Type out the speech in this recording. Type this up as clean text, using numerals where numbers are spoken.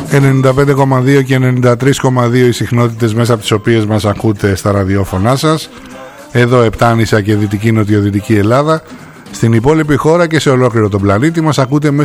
95,2 και 93,2 οι συχνότητες μέσα από τις οποίες μας ακούτε στα ραδιόφωνά σας. Εδώ Επτάνησα και Δυτική Νοτιοδυτική Ελλάδα. Στην υπόλοιπη χώρα και σε ολόκληρο τον πλανήτη μας ακούτε μέσω